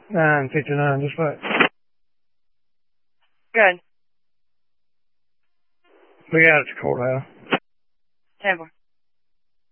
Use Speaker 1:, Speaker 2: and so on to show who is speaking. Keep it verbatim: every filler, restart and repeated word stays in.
Speaker 1: nine fifty-nine, just what?
Speaker 2: Good.
Speaker 1: We got it at the courthouse.
Speaker 2: ten four.